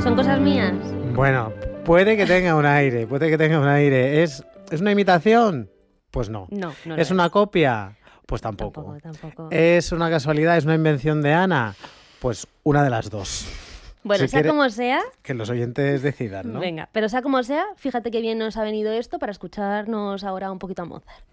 ¿Son cosas mías? Bueno, puede que tenga un aire, ¿Es una imitación? Pues no. No ¿Es una copia? Pues tampoco. Tampoco. ¿Es una casualidad? ¿Es una invención de Ana? Pues una de las dos. Bueno, sea como sea... Que los oyentes decidan, ¿no? Venga, pero sea como sea, fíjate qué bien nos ha venido esto para escucharnos ahora un poquito a Mozart.